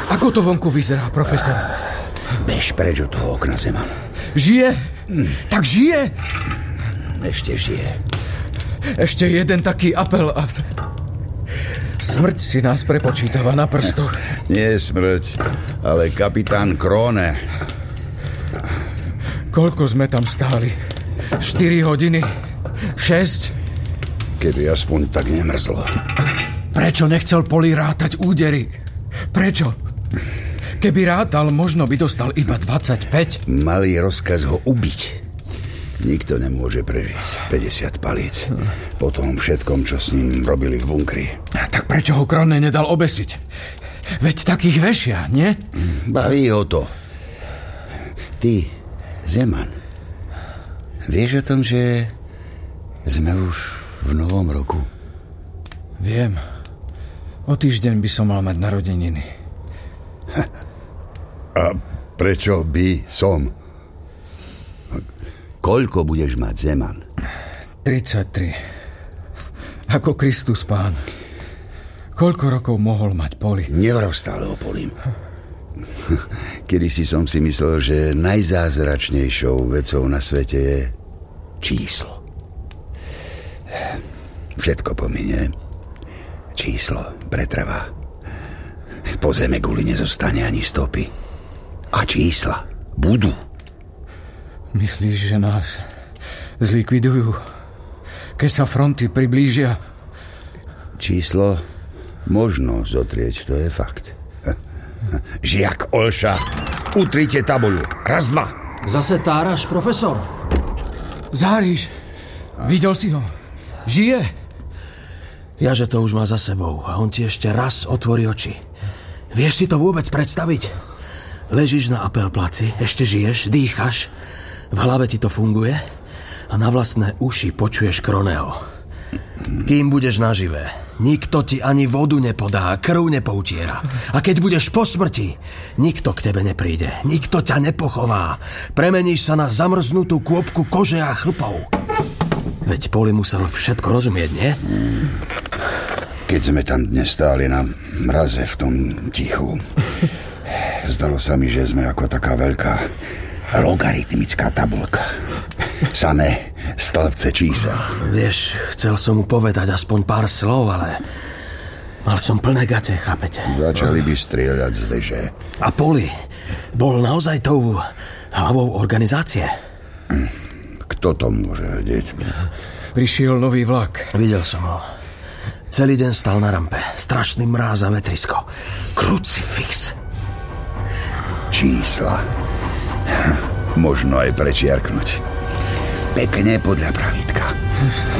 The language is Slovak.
Ako to vonku vyzerá, profesor? Bež preč od toho okna, Zeman. Žije? Tak žije? Ešte žije. Ešte jeden taký apel a... Smrť si nás prepočítava na prstoch. Nie smrť, ale kapitán Krone. Koľko sme tam stáli? 4 hodiny? 6? Keby aspoň tak nemrzlo. Prečo nechcel Poli rátať údery? Prečo? Keby rátal, možno by dostal iba 25. Malý rozkaz ho ubiť. Nikto nemôže prežiť 50 palíc. Po tom všetkom, čo s ním robili v bunkri. Tak prečo ho Krone nedal obesiť? Veď takých vešia, nie? Baví ho to. Ty, Zeman, vieš o tom, že sme už v novom roku? Viem. O týždeň by som mal mať narodeniny. A prečo by som? Koľko budeš mať, Zeman? 33. Ako Kristus Pán. Koľko rokov mohol mať Poli? Nevrv stále o Polím. Kedysi som si myslel, že najzázračnejšou vecou na svete je číslo. Všetko pominie. Číslo pretrvá. Po zeme guli nezostane ani stopy. A čísla budú. Myslíš, že nás zlikvidujú, keď sa fronty priblížia? Číslo možno zotrieť, to je fakt. Žiak Olša, utrite tabuľu. Raz, dva. Zase táraš, profesor? Záriš, videl si ho? Žije? Ja, že to už má za sebou a on ti ešte raz otvorí oči. Vieš si to vôbec predstaviť? Ležíš na Apelplaci, ešte žiješ, dýchaš, v hlave ti to funguje a na vlastné uši počuješ Kroneho. Kým budeš naživé, nikto ti ani vodu nepodá, krv nepoutiera. A keď budeš po smrti, nikto k tebe nepríde, nikto ťa nepochová. Premeníš sa na zamrznutú kôpku kože a chlpov. Veď Poli musel všetko rozumieť, nie? Keď sme tam dnes stáli na mraze v tom tichu, zdalo sa mi, že sme ako taká veľká logaritmická tabuľka. Samé stĺpce čísel. Vieš, chcel som mu povedať aspoň pár slov, ale mal som plné gace, chápete? Začali by strieľať z veže. A Poli bol naozaj tou hlavou organizácie? Kto to môže vedieť? Prišiel nový vlak. Videl som ho. Celý deň stal na rampe. Strašný mráz a vetrisko. Krucifix. Čísla. Možno aj prečiarknúť. Pekne podľa pravítka.